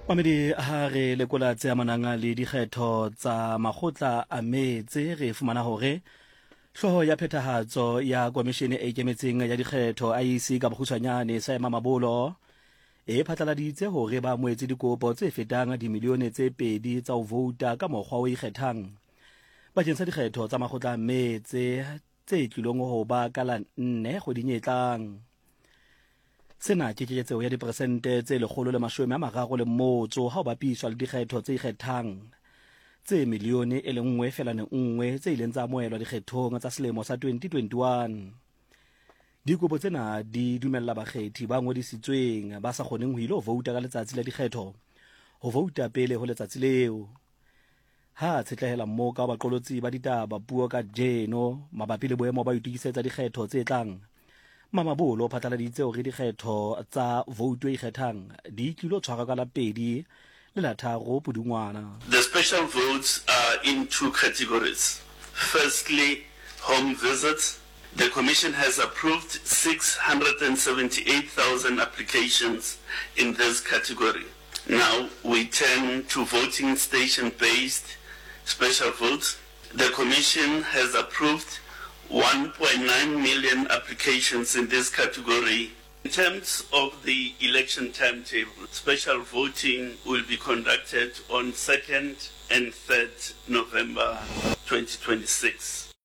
Mamedi ha re lekola tse amanang le dikgetho tsa makgotla a metse re fumana hore hloho ya phethahatso ya komishene e ikemetseng ya dikgetho IEC ka bokgutshwanyane Saema Mabolo e phatlaladitse hore ba amohetse dikopo tse fetang dimilione tse 2 tsa ho vouta ka mokgwa o ikgethang bakeng sa dikgetho tsa makgotla a metse tse tlilong ho ba ka la 4 kgweding e tlang. Sena ke keketseho ya diperesente tse 131 ha o bapiswa le dikgetho tse ikgethang tse milione e le 1.1 tse ileng tsa amohelwa dikgethong tsa selemo sa 2021. Dikopo tsena di dumella bakgethi ba ngodisitsweng ba sa kgoneng ho ilo vouta ka letsatsi la dikgetho ho vouta pele ho letsatsi leo. Ha tshetlehela mmoka wa baqolotsi ba ditaba puo ka jeno mabapi le boemo ba itukisetsa dikgetho tse tlang. Mamabolo o phatlaladitse hore dikgetho tsa vouto e ikgethang di tlilo tshwara ka la 2 le la 3 Pudungwana. The special votes are in two categories. Firstly, home visits. The Commission has approved 678,000 applications in this category. Now we turn to voting station-based special votes. The Commission has approved 1.9 million applications in this category. In terms of the election timetable, special voting will be conducted on 2nd and 3rd November 2026.